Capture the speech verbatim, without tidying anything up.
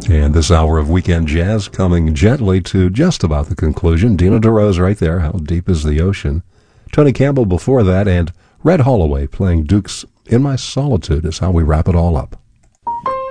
And this hour of Weekend Jazz coming gently to just about the conclusion. Dino DeRose right there, How Deep is the Ocean. Tony Campbell before that, and Red Holloway playing Duke's In My Solitude is how we wrap it all up.